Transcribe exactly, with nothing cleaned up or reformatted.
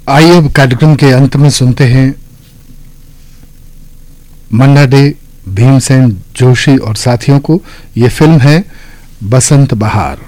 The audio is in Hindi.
आइए अब कार्यक्रम के अंत में सुनते हैं मन्ना डे, भीमसेन जोशी और साथियों को। ये फिल्म है बसंत बहार।